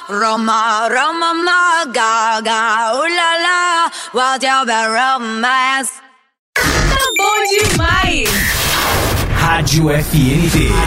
Roma, Roma, ma, gaga, ulala, what you be romance. Tá bom demais! Rádio FNT.